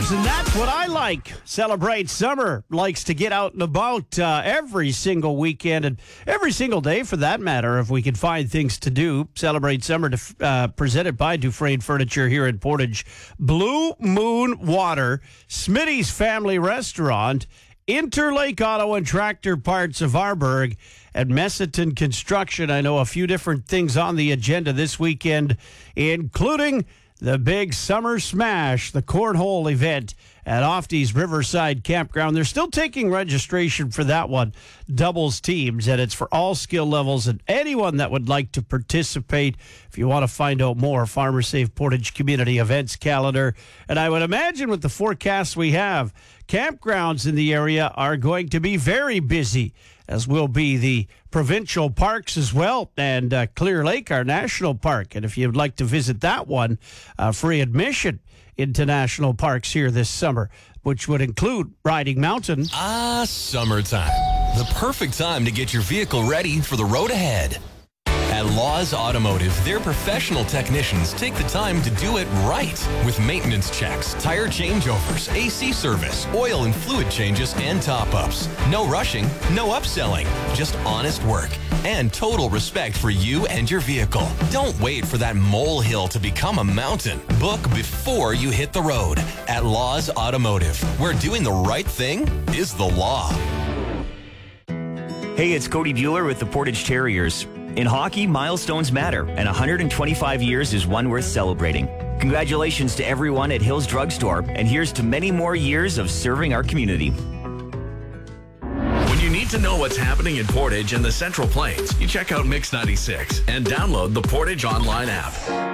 outdoors, and that's what I like. Celebrate Summer likes to get out and about every single weekend and every single day, for that matter, if we can find things to do. Celebrate Summer presented by Dufresne Furniture here in Portage. Blue Moon Water, Smitty's Family Restaurant, Interlake Auto and Tractor Parts of Arborg, and Messiton Construction. I know a few different things on the agenda this weekend, including the big Summer Smash, the cornhole event at Ofty's Riverside Campground. They're still taking registration for that one, doubles teams, and it's for all skill levels and anyone that would like to participate. If you want to find out more, Farmer Safe Portage Community Events calendar. And I would imagine with the forecasts we have, campgrounds in the area are going to be very busy, as will be the provincial parks as well, and Clear Lake, our national park. And if you'd like to visit that one, free admission into national parks here this summer, which would include Riding Mountain. Summertime. The perfect time to get your vehicle ready for the road ahead. At Laws Automotive, their professional technicians take the time to do it right with maintenance checks, tire changeovers, AC service, oil and fluid changes, and top-ups. No rushing, no upselling, just honest work and total respect for you and your vehicle. Don't wait for that molehill to become a mountain. Book before you hit the road at Laws Automotive, where doing the right thing is the law. Hey, it's Cody Bueller with the Portage Terriers. In hockey, milestones matter, and 125 years is one worth celebrating. Congratulations to everyone at Hills Drugstore, and here's to many more years of serving our community. When you need to know what's happening in Portage and the Central Plains, you check out Mix 96 and download the Portage Online app.